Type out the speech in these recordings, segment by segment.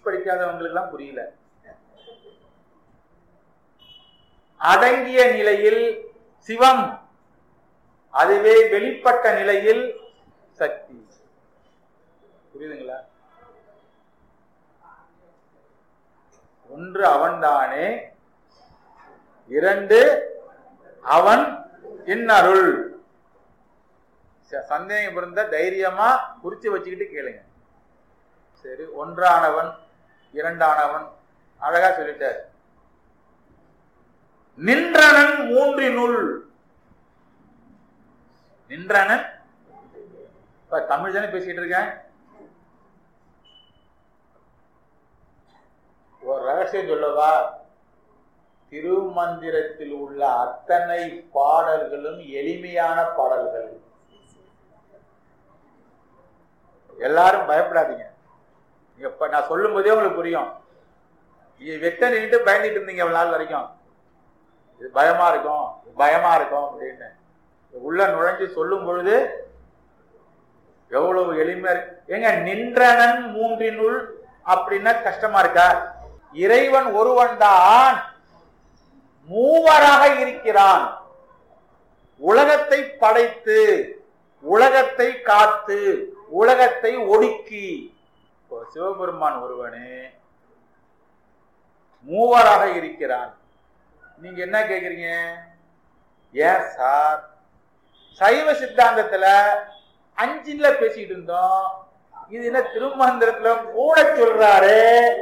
Physics படிக்காதவங்களுக்கு எல்லாம் புரியல. அடங்கிய நிலையில் சிவம், அதுவே வெளிப்பட்ட நிலையில் சக்தி. புரியுதுங்களா? ஒன்று அவன்தானே, இரண்டு அவன் இன்னருள். சந்தேகம் இருந்த தைரியமா குறிச்சு வச்சுக்கிட்டு கேளுங்க. சரி, ஒன்றானவன் இரண்டானவன் அழகா சொல்லிட்டார். நின்றனன் மூன்றினுள். நின்றனன் தமிழ் தானே பேசிக்கிட்டு இருக்கேன். ஒரு ரகசியம் சொல்லவா? திருமந்திரத்தில் உள்ள அத்தனை பாடல்களும் எளிமையான பாடல்கள். எல்லாரும் பயப்படாதீங்க. இப்ப நான் சொல்லும் போதே உங்களுக்கு புரியும். வெட்ட நின்று பயந்துட்டு இருந்தீங்க எவ்வளவு நாள் வரைக்கும். இது பயமா இருக்கும் பயமா இருக்கும் அப்படின்னு உள்ள நுழைஞ்சு சொல்லும் பொழுது எவ்வளவு எளிமையா இருக்கு. ஏங்க, நின்றனன் மூன்றினுள் அப்படின்னா கஷ்டமா இருக்கா? இறைவன் ஒருவன் தான் மூவராக இருக்கிறான். உலகத்தை படைத்து, உலகத்தை காத்து, உலகத்தை ஒடுக்கி. சிவபெருமான் ஒருவனே மூவராக இருக்கிறான். நீங்க என்ன கேக்குறீங்க? ஏன் சார் சைவ சித்தாந்தத்துல 5ல பேசிட்டு இருந்தோம், இது என்ன திருமந்திரத்துல 3 சொல்றாரு?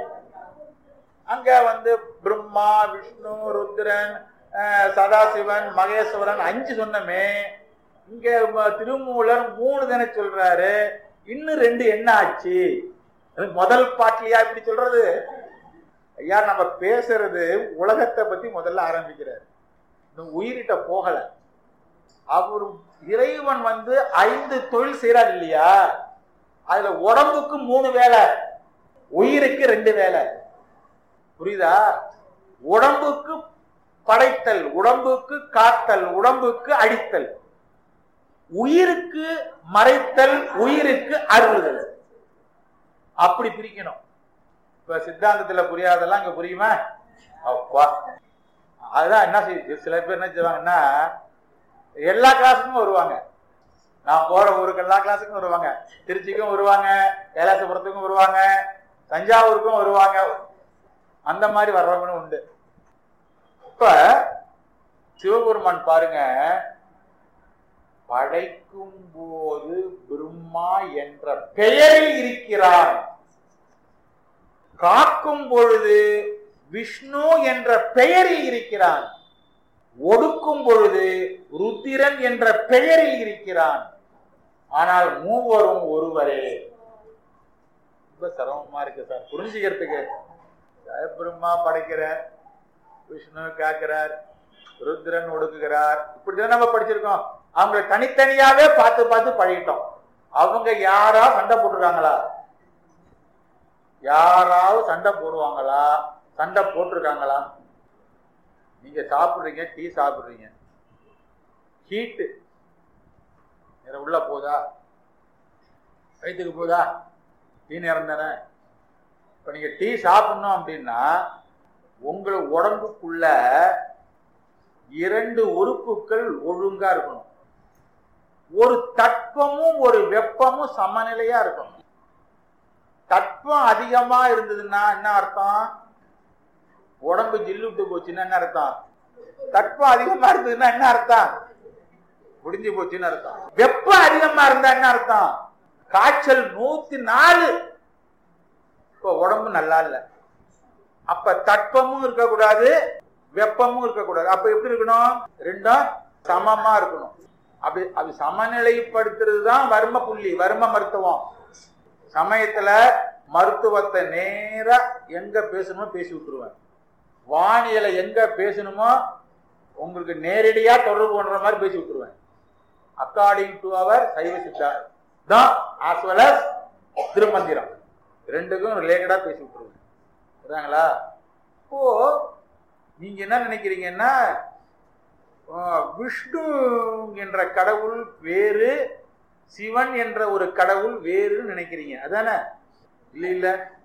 அங்க பிரம்மா, விஷ்ணு, ருத்ரன், சதாசிவன், மகேஸ்வரன் 5 சொன்னமே. இங்க திருமூலர் 3 தானே சொல்றாரு. இன்னும் 2 என்ன ஆச்சு? முதல் பாட்டிலையா இப்படி சொல்றது? ஐயா, நம்ம பேசுறது உலகத்தை பத்தி முதல்ல ஆரம்பிக்கிறார். உயிரிட்ட போகல. அவர் இறைவன் 5 தொழில் செய்யறாரு இல்லையா? அதுல உடம்புக்கு 3 வேலை, உயிருக்கு 2 வேலை. புரியுதா? உடம்புக்கு படைத்தல், உடம்புக்கு காத்தல், உடம்புக்கு அழித்தல், உயிருக்கு மறைத்தல், உயிருக்கு அருளுதல். அப்படி பிரிக்கணும். இப்ப சித்தாந்தத்துல புரியாதெல்லாம் இங்க புரியுமா? அப்பா, அதுதான் என்ன செய்யுது. சில பேர் என்ன செய்வாங்கன்னா, எல்லா கிளாஸுக்கும் வருவாங்க. நான் போற ஊருக்கு எல்லா கிளாஸுக்கும் வருவாங்க. திருச்சிக்கும் வருவாங்க, கைலாசபுரத்துக்கும் வருவாங்க, தஞ்சாவூருக்கும் வருவாங்க. அந்த மாதிரி வர்றவங்களும் உண்டு. இப்ப சிவபெருமான் பாருங்க, படைக்கும் போது பிரம்மா என்ற பெயரில் இருக்கிறான். காக்கும் பொழுது விஷ்ணு என்ற பெயரில் இருக்கிறான். ஒடுக்கும் பொழுது ருத்திரன் என்ற பெயரில் இருக்கிறான். ஆனால் மூவரும் ஒருவரே. ரொம்ப சிரமமா இருக்கு சார் புரிஞ்சுக்கிறதுக்கு. பிரம்மா படைக்கிறார், விஷ்ணு காக்கிறார், ருத்ரன் ஒடுக்குகிறார். இப்படிதான் நம்ம படிச்சிருக்கோம். அவங்க தனித்தனியாவே பார்த்து பார்த்து பழகிட்டோம். அவங்க யாராவது சண்டை போட்டுருக்காங்களா? யாராவது சண்டை போடுவாங்களா? சண்டை போட்டிருக்காங்களா? நீங்க சாப்பிடுறீங்க, டீ சாப்பிடுறீங்க, ஹீட்டு உள்ள போதா? வயிற்றுக்கு போதா? டீ நேரம் தானே. இப்ப நீங்க டீ சாப்பிடணும் அப்படின்னா உங்களை உடம்புக்குள்ள 2 உறுப்புகள் ஒழுங்கா இருக்கணும். ஒரு தட்பமும் ஒரு வெப்பமும் சமநிலையா இருக்கணும். தட்பம் அதிகமா இருந்ததுன்னா என்ன அர்த்தம்? உடம்பு ஜில்லு விட்டு போச்சுன்னா என்ன அர்த்தம்? தட்பம் அதிகமா இருந்ததுன்னா என்ன அர்த்தம்? முடிஞ்சு போச்சுன்னு அர்த்தம். வெப்பம் அதிகமா இருந்தா என்ன அர்த்தம்? காய்ச்சல் 104. இப்ப உடம்பு நல்லா இல்ல. அப்ப தட்பமும் இருக்கக்கூடாது, வெப்பமும் இருக்கக்கூடாது. அப்ப எப்படி இருக்கணும்? 2ம் சமமா இருக்கணும். அப்படி சமநிலைப்படுத்துறது தான் வர்ம புள்ளி, வர்ம மருத்துவம். சமயத்துல மருத்துவத்தை நேரா எங்க பேசணுமோ பேசி விட்டுருவேன். வானியல எங்க பேசணுமோ உங்களுக்கு நேரடியா தொடர்பு பண்ற மாதிரி பேசி விட்டுருவேன். அக்கார்டிங் டு அவர் சைவ சித்தாந்தம் as well as திருமந்திரம் 2க்கும் ரிலேட்டடா பேசி விட்டுருவேன். புரியுதுங்களா? இப்போ நீங்க என்ன நினைக்கிறீங்கன்னா, விஷ்ணு என்ற கடவுள் வேறு, சிவன் என்ற ஒரு கடவுள் வேறுன்னு நினைக்கிறீங்க, அதானே? இல்ல இல்ல,